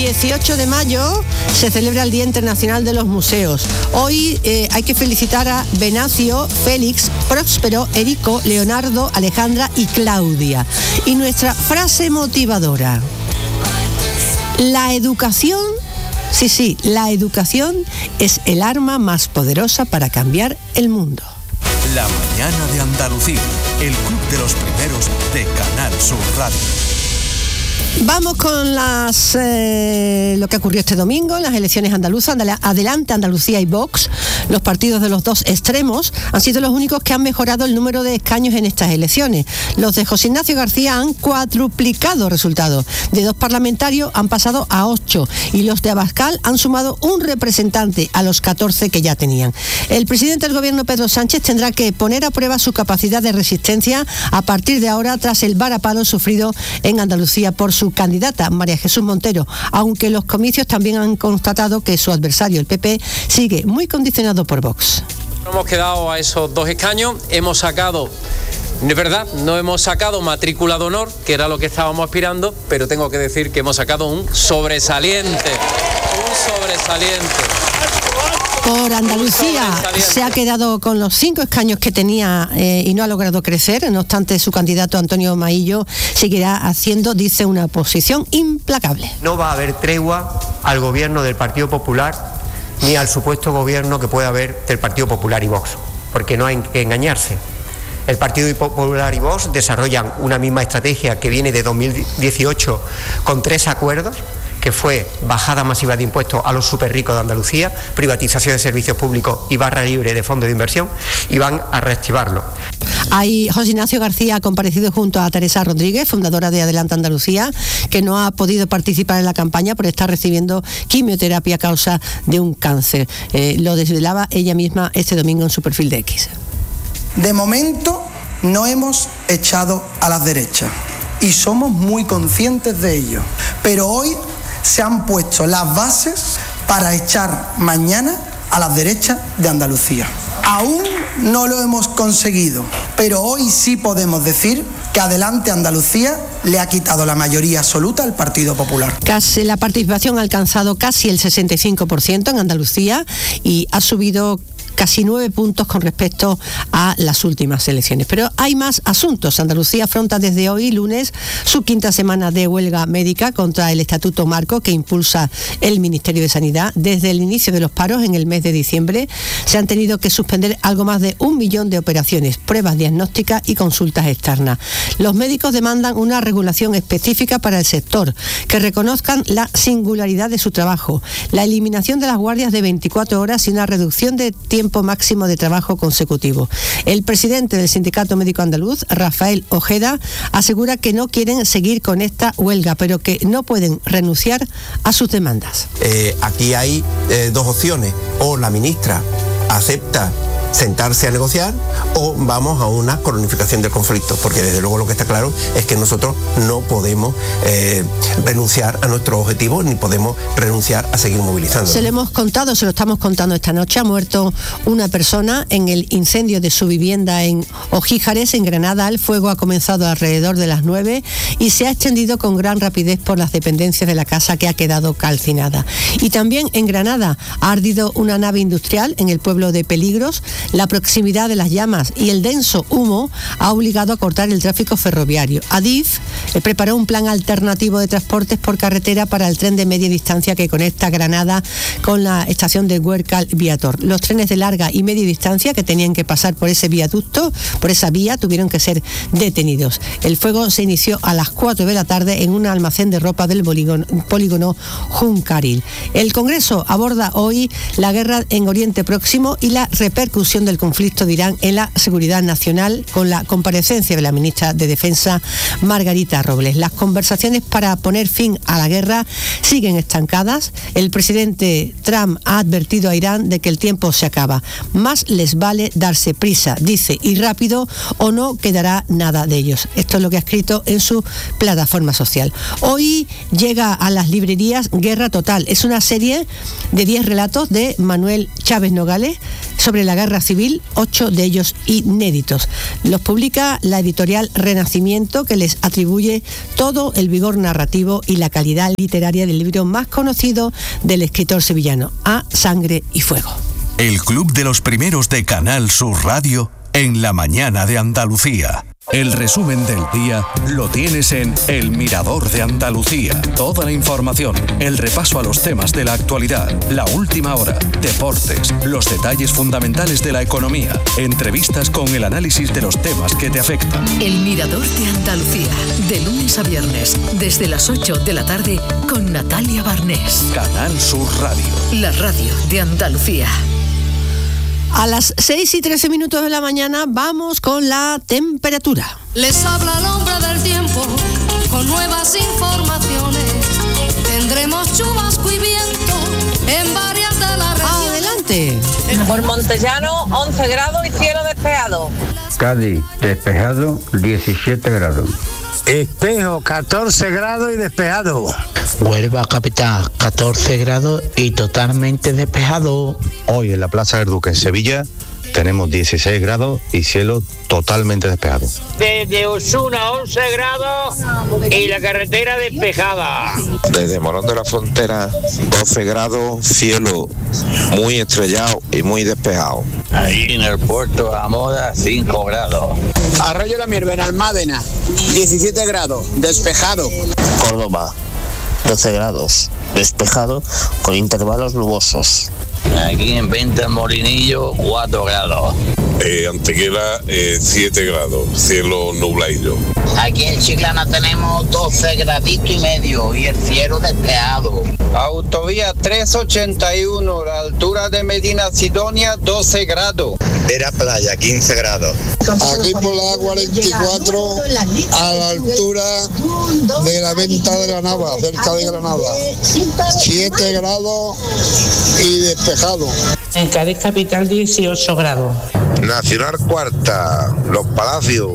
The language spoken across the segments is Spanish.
18 de mayo se celebra el Día Internacional de los Museos. Hoy hay que felicitar a Venancio, Félix, Próspero, Erico, Leonardo, Alejandra y Claudia. Y nuestra frase motivadora: la educación, la educación es el arma más poderosa para cambiar el mundo. La mañana de Andalucía, el club de los primeros de Canal Sur Radio. Vamos con lo que ocurrió este domingo en las elecciones andaluzas. Adelante Andalucía y Vox, los partidos de los dos extremos, han sido los únicos que han mejorado el número de escaños en estas elecciones. Los de José Ignacio García han cuadruplicado resultados. De 2 parlamentarios han pasado a 8 y los de Abascal han sumado un representante a los 14 que ya tenían. El presidente del gobierno, Pedro Sánchez, tendrá que poner a prueba su capacidad de resistencia a partir de ahora tras el varapalo sufrido en Andalucía por su candidata, María Jesús Montero, aunque los comicios también han constatado que su adversario, el PP, sigue muy condicionado por Vox. Hemos quedado a esos 2 escaños, hemos sacado, es verdad, no hemos sacado matrícula de honor, que era lo que estábamos aspirando, pero tengo que decir que hemos sacado un sobresaliente. Por Andalucía se ha quedado con los 5 escaños que tenía y no ha logrado crecer. No obstante, su candidato Antonio Maillo seguirá haciendo, dice, una oposición implacable. No va a haber tregua al gobierno del Partido Popular ni al supuesto gobierno que pueda haber del Partido Popular y Vox, porque no hay que engañarse. El Partido Popular y Vox desarrollan una misma estrategia que viene de 2018 con 3 acuerdos, que fue bajada masiva de impuestos a los superricos de Andalucía, privatización de servicios públicos y barra libre de fondos de inversión, y van a reactivarlo. José Ignacio García ha comparecido junto a Teresa Rodríguez, fundadora de Adelante Andalucía, que no ha podido participar en la campaña por estar recibiendo quimioterapia a causa de un cáncer. Lo desvelaba ella misma este domingo en su perfil de X. De momento no hemos echado a las derechas y somos muy conscientes de ello, pero hoy se han puesto las bases para echar mañana a las derechas de Andalucía. Aún no lo hemos conseguido, pero hoy sí podemos decir que Adelante Andalucía le ha quitado la mayoría absoluta al Partido Popular. La participación ha alcanzado casi el 65% en Andalucía y ha subido casi 9 puntos con respecto a las últimas elecciones. Pero hay más asuntos. Andalucía afronta desde hoy, lunes, su 5ª semana de huelga médica contra el Estatuto Marco que impulsa el Ministerio de Sanidad. Desde el inicio de los paros en el mes de diciembre se han tenido que suspender algo más de 1 millón de operaciones, pruebas diagnósticas y consultas externas. Los médicos demandan una regulación específica para el sector, que reconozcan la singularidad de su trabajo, la eliminación de las guardias de 24 horas y una reducción de tiempo máximo de trabajo consecutivo. El presidente del Sindicato Médico Andaluz, Rafael Ojeda, asegura que no quieren seguir con esta huelga, pero que no pueden renunciar a sus demandas. Aquí hay 2 opciones: o la ministra acepta sentarse a negociar o vamos a una cronificación del conflicto, porque desde luego lo que está claro es que nosotros no podemos renunciar a nuestros objetivos ni podemos renunciar a seguir movilizando. Se lo estamos contando esta noche. Ha muerto una persona en el incendio de su vivienda en Ojíjares, en Granada. El fuego ha comenzado alrededor de las 9 y se ha extendido con gran rapidez por las dependencias de la casa, que ha quedado calcinada. Y también en Granada ha ardido una nave industrial en el pueblo de Peligros. La proximidad de las llamas y el denso humo ha obligado a cortar el tráfico ferroviario. Adif preparó un plan alternativo de transportes por carretera para el tren de media distancia que conecta Granada con la estación de Huércal Viator. Los trenes de larga y media distancia que tenían que pasar por ese viaducto, por esa vía, tuvieron que ser detenidos. El fuego se inició a las 4 de la tarde en un almacén de ropa del polígono Juncaril. El Congreso aborda hoy la guerra en Oriente Próximo y la repercusión del conflicto de Irán en la seguridad nacional, con la comparecencia de la ministra de Defensa, Margarita Robles. Las conversaciones para poner fin a la guerra siguen estancadas. El presidente Trump ha advertido a Irán de que el tiempo se acaba. Más les vale darse prisa, dice, y rápido, o no quedará nada de ellos. Esto es lo que ha escrito en su plataforma social. Hoy llega a las librerías Guerra Total. Es una serie de 10 relatos de Manuel Chávez Nogales, sobre la guerra civil, 8 de ellos inéditos. Los publica la editorial Renacimiento, que les atribuye todo el vigor narrativo y la calidad literaria del libro más conocido del escritor sevillano, A Sangre y Fuego. El Club de los Primeros de Canal Sur Radio en la mañana de Andalucía. El resumen del día lo tienes en El Mirador de Andalucía. Toda la información, el repaso a los temas de la actualidad, la última hora, deportes, los detalles fundamentales de la economía, entrevistas con el análisis de los temas que te afectan. El Mirador de Andalucía, de lunes a viernes, desde las 8 de la tarde, con Natalia Barnés. Canal Sur Radio. La radio de Andalucía. A las 6:13 de la mañana vamos con la temperatura. Les habla el hombre del tiempo con nuevas informaciones. Tendremos chubasco y viento en varias de las regiones. Adelante. Por Montellano, 11 grados y cielo despejado. Cádiz, despejado, 17 grados. Espejo, 14 grados y despejado. Huelva capital, 14 grados y totalmente despejado. Hoy en la Plaza del Duque en Sevilla tenemos 16 grados y cielo totalmente despejado. Desde Osuna 11 grados y la carretera despejada. Desde Morón de la Frontera 12 grados, cielo muy estrellado y muy despejado. Ahí en el puerto de la Moda 5 grados. Arroyo La Mierva en Almádena 17 grados, despejado. Córdoba 12 grados, despejado con intervalos nubosos. Aquí en Venta del Molinillo 4 grados. Antequera 7 grados, cielo nubladillo. Aquí en Chiclana tenemos 12 graditos y medio y el cielo despejado. Autovía 381, la altura de Medina Sidonia 12 grados. Vera Playa 15 grados. Aquí por la 44 a la altura de la Venta de Granada, cerca de Granada. 7 grados y despejado. En Cádiz capital 18 grados. Nacional Cuarta, Los Palacios,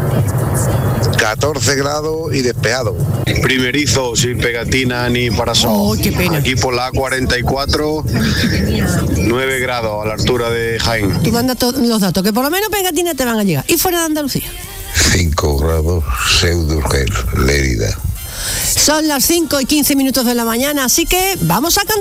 14 grados y despejado. Primerizo, sin pegatina ni parasol. Oh, qué pena. Aquí por la A44, 9 grados a la altura de Jaén. Tú mandas los datos, que por lo menos pegatinas te van a llegar. ¿Y fuera de Andalucía? 5 grados, Pseudo-Urgel, Lérida. Son las 5:15 de la mañana, así que vamos a cantar.